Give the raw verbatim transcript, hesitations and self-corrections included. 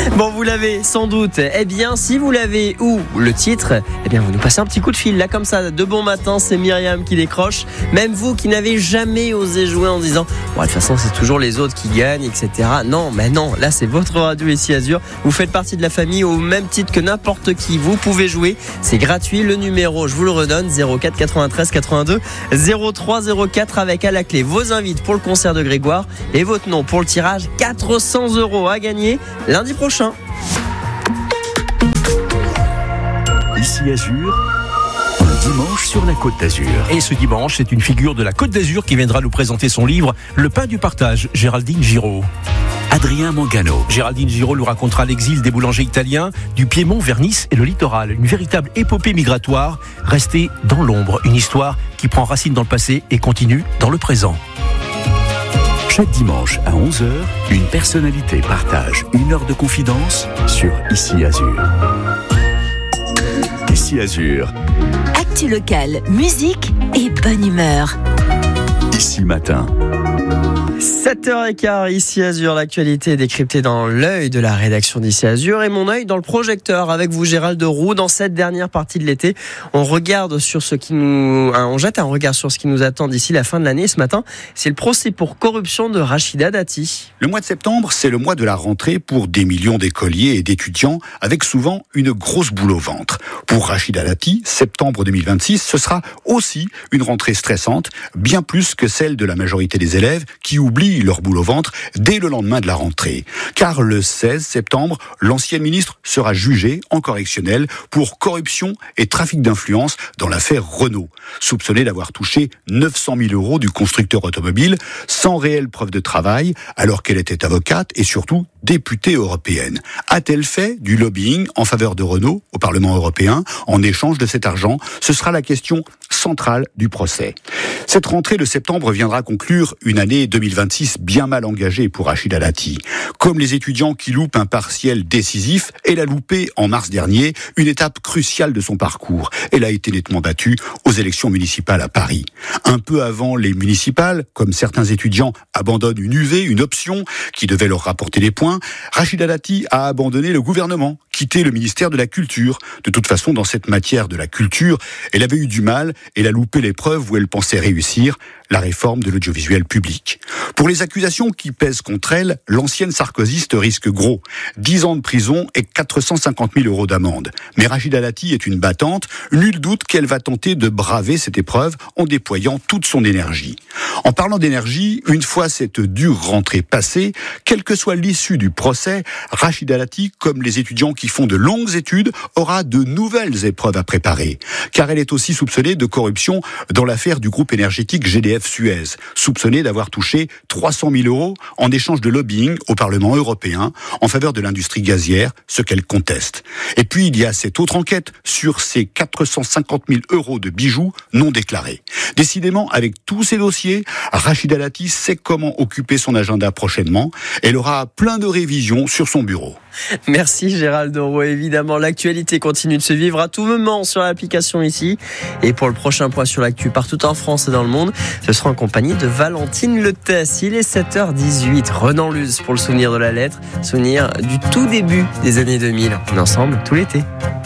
Bon, vous l'avez sans doute. Eh bien, si vous l'avez ou le titre, eh bien, vous nous passez un petit coup de fil. Là, comme ça, de bon matin, c'est Myriam qui décroche. Même vous qui n'avez jamais osé jouer en disant bon, de toute façon, c'est toujours les autres qui gagnent, et cetera. Non, mais non, là, c'est votre radio ici Azur. Vous faites partie de la famille au même titre que n'importe qui. Vous pouvez jouer. C'est gratuit. Le numéro, je vous le redonne, zéro quatre quatre-vingt-treize quatre-vingt-deux zéro trois zéro quatre avec à la clé vos invites pour le concert de Grégoire et votre nom pour le tirage. quatre cents euros à gagner lundi prochain. Ici Azur, un dimanche sur la Côte d'Azur. Et ce dimanche, c'est une figure de la Côte d'Azur qui viendra nous présenter son livre Le pain du partage, Géraldine Giraud. Adrien Mangano. Géraldine Giraud nous racontera l'exil des boulangers italiens du Piémont vers Nice et le littoral. Une véritable épopée migratoire restée dans l'ombre. Une histoire qui prend racine dans le passé et continue dans le présent. Chaque dimanche à onze heures, une personnalité partage une heure de confidence sur Ici Azur. Ici Azur. Actu local, musique et bonne humeur. Ici Matin. sept heures quinze, ici Azur, l'actualité est décryptée dans l'œil de la rédaction d'Ici Azur et mon œil dans le projecteur avec vous Gérald Roux. Dans cette dernière partie de l'été, on regarde sur ce qui nous, on jette un regard sur ce qui nous attend d'ici la fin de l'année. Ce matin, c'est le procès pour corruption de Rachida Dati. Le mois de septembre, c'est le mois de la rentrée pour des millions d'écoliers et d'étudiants avec souvent une grosse boule au ventre. Pour Rachida Dati, septembre deux mille vingt-six, ce sera aussi une rentrée stressante, bien plus que celle de la majorité des élèves qui oublient leur boule au ventre dès le lendemain de la rentrée. Car le seize septembre, l'ancienne ministre sera jugée en correctionnel pour corruption et trafic d'influence dans l'affaire Renault, soupçonnée d'avoir touché neuf cent mille euros du constructeur automobile sans réelle preuve de travail alors qu'elle était avocate et surtout députée européenne. A-t-elle fait du lobbying en faveur de Renault au Parlement européen en échange de cet argent ? Ce sera la question centrale du procès. Cette rentrée de septembre viendra conclure une année deux mille vingt-six bien mal engagée pour Rachida Dati. Comme les étudiants qui loupent un partiel décisif, elle a loupé en mars dernier une étape cruciale de son parcours. Elle a été nettement battue aux élections municipales à Paris. Un peu avant les municipales, comme certains étudiants abandonnent une U V, une option qui devait leur rapporter des points, Rachida Dati a abandonné le gouvernement, quitté le ministère de la Culture. De toute façon, dans cette matière de la culture, elle avait eu du mal, elle a loupé l'épreuve où elle pensait réussir, la réforme de l'audiovisuel public. Pour les accusations qui pèsent contre elle, l'ancienne sarkozyste risque gros. dix ans de prison et quatre cent cinquante mille euros d'amende. Mais Rachida Dati est une battante, nul doute qu'elle va tenter de braver cette épreuve en déployant toute son énergie. En parlant d'énergie, une fois cette dure rentrée passée, quelle que soit l'issue du procès, Rachida Dati, comme les étudiants qui font de longues études, aura de nouvelles épreuves à préparer. Car elle est aussi soupçonnée de corruption dans l'affaire du groupe énergétique G D F Suez, soupçonnée d'avoir touché trois cent mille euros en échange de lobbying au Parlement européen en faveur de l'industrie gazière, ce qu'elle conteste. Et puis il y a cette autre enquête sur ces quatre cent cinquante mille euros de bijoux non déclarés. Décidément, avec tous ces dossiers, Rachida Dati sait comment occuper son agenda prochainement. Elle aura plein de révisions sur son bureau. Merci Gérald Roux. Évidemment, l'actualité continue de se vivre à tout moment sur l'application ici. Et pour le prochain point sur l'actu partout en France et dans le monde, ce sera en compagnie de Valentine Letesse. Il est sept heures dix-huit. Renan Luz pour le souvenir de la lettre. Souvenir du tout début des années deux mille. On est ensemble tout l'été.